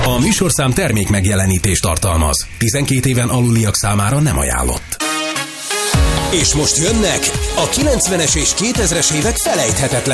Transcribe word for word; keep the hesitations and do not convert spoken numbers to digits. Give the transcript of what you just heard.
A műsorszám termék megjelenítést tartalmaz. tizenkét éven aluliak számára nem ajánlott. És most jönnek a kilencvenes és kétezres évek felejthetetlen